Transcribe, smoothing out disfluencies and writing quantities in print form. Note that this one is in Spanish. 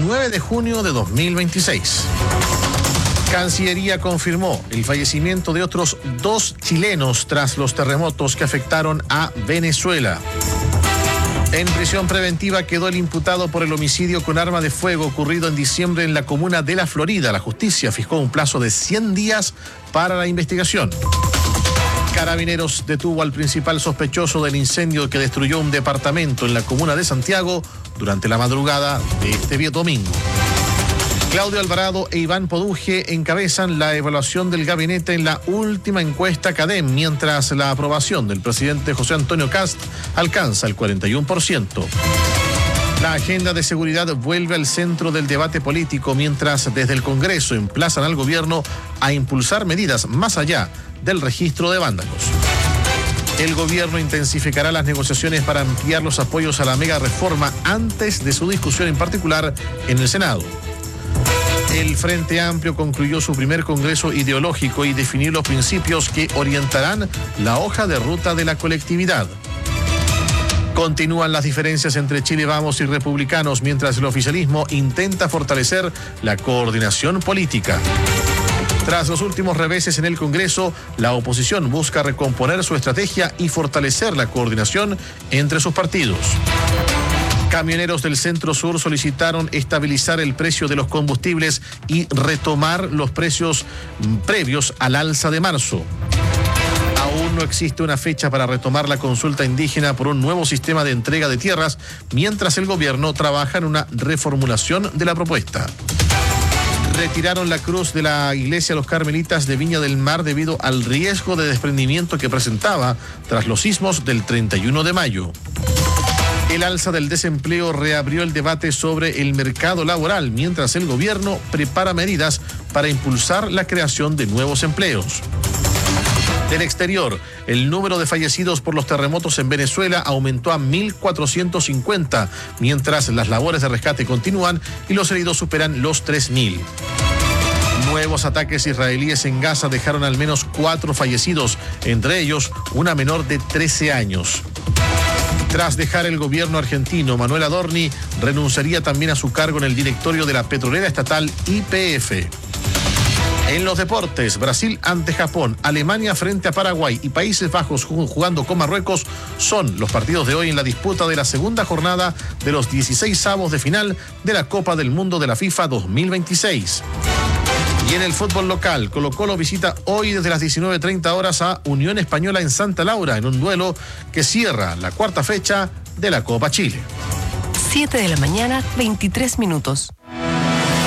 9 de junio de 2026. Cancillería confirmó el fallecimiento de otros 2 chilenos tras los terremotos que afectaron a Venezuela. En prisión preventiva quedó el imputado por el homicidio con arma de fuego ocurrido en diciembre en la comuna de La Florida. La justicia fijó un plazo de 100 días para la investigación. Carabineros detuvo al principal sospechoso del incendio que destruyó un departamento en la comuna de Santiago durante la madrugada de este domingo. Claudio Alvarado e Iván Poduje encabezan la evaluación del gabinete en la última encuesta CADEM, mientras la aprobación del presidente José Antonio Kast alcanza el 41%. La agenda de seguridad vuelve al centro del debate político, mientras desde el Congreso emplazan al gobierno a impulsar medidas más allá del registro de vándalos. El gobierno intensificará las negociaciones para ampliar los apoyos a la mega reforma antes de su discusión en particular en el Senado. El Frente Amplio concluyó su primer congreso ideológico y definió los principios que orientarán la hoja de ruta de la colectividad. Continúan las diferencias entre Chile Vamos y republicanos, mientras el oficialismo intenta fortalecer la coordinación política. Tras los últimos reveses en el Congreso, la oposición busca recomponer su estrategia y fortalecer la coordinación entre sus partidos. Camioneros del Centro Sur solicitaron estabilizar el precio de los combustibles y retomar los precios previos al alza de marzo. Aún no existe una fecha para retomar la consulta indígena por un nuevo sistema de entrega de tierras, mientras el gobierno trabaja en una reformulación de la propuesta. Retiraron la cruz de la iglesia Los Carmelitas de Viña del Mar debido al riesgo de desprendimiento que presentaba tras los sismos del 31 de mayo. El alza del desempleo reabrió el debate sobre el mercado laboral, mientras el gobierno prepara medidas para impulsar la creación de nuevos empleos. Del exterior, el número de fallecidos por los terremotos en Venezuela aumentó a 1.450, mientras las labores de rescate continúan y los heridos superan los 3.000. Nuevos ataques israelíes en Gaza dejaron al menos 4 fallecidos, entre ellos una menor de 13 años. Tras dejar el gobierno argentino, Manuel Adorni renunciaría también a su cargo en el directorio de la petrolera estatal YPF. En los deportes, Brasil ante Japón, Alemania frente a Paraguay y Países Bajos jugando con Marruecos son los partidos de hoy en la disputa de la segunda jornada de los 16avos de final de la Copa del Mundo de la FIFA 2026. Y en el fútbol local, Colo-Colo visita hoy desde las 19:30 horas a Unión Española en Santa Laura, en un duelo que cierra la cuarta fecha de la Copa Chile. 7 de la mañana, 23 minutos.